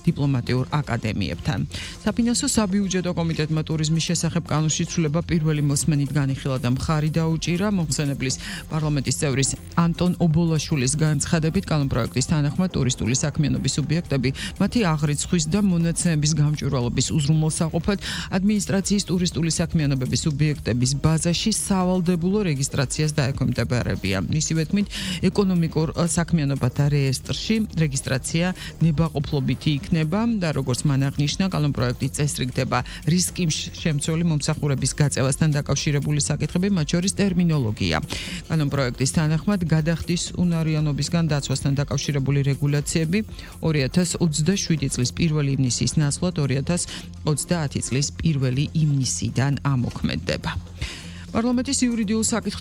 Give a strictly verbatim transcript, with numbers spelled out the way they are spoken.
დიპლომატიურ აკადემიებთან. საფინანსო საბიუჯეტო კომიტეტმა ტურიზმის შესახებ კანონში ცვლილება პირველი მოსმენით განიხილა და მხარი დაუჭირა. მოხსენებლის პარლამენტის წევრის ანტონ ობოლაშვილის განცხადებით კანონპროექტის თანახმად ტურისტული საქმიანობის სუბიექტები მათი აღრიცხვის და მონაცემების გამჭვირვალობის უზრუნველსაყოფად ადმინისტრაციის ტურისტული საქმიანობების სუბიექტების ბაზაში სავალდებულო რეგისტრაციას დაექვემდებარებიან. მისივე თქმით, ეკონომიკურ საქმიანობათა რეესტრში რეგისტრაცია ნებაყოფლობითი იქნება და როგორც მან აღნიშნა, კანონპროექტი წესრიგდება რისკის შემცველი მომსახურების გაწევასთან დაკავშირებული საკითხები, მათ შორის ტერმინოლოგია. კანონპროექტის თანახმად გადახდის უნარიანობისგან დაცვასთან დაკავშირებული რეგულაციები ორი ათას ოცდაშვიდი წლის პირველი ივნისის ნაცვლად ორი ათას ოცდაათი წლის პირველი ივნისიდან ამოქმედდება. პარლამენტის იურიდიულ საკითხ